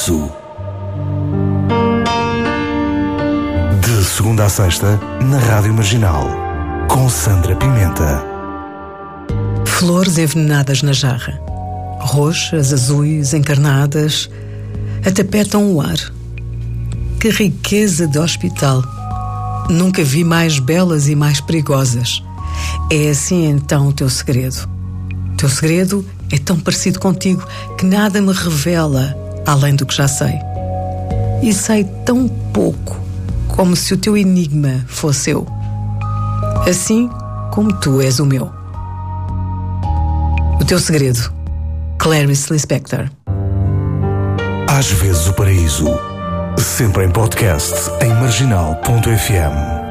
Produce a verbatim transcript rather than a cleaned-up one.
Paraíso. De segunda a sexta, na Rádio Marginal, com Sandra Pimenta. Flores envenenadas na jarra, roxas, azuis, encarnadas, atapetam o ar. Que riqueza de hospital! Nunca vi mais belas e mais perigosas. É assim então o teu segredo. O teu segredo é tão parecido contigo que nada me revela além do que já sei. E sei tão pouco como se o teu enigma fosse eu. Assim como tu és o meu. O teu segredo, Clarice Lispector. Às vezes o paraíso, sempre em podcast em marginal ponto f m.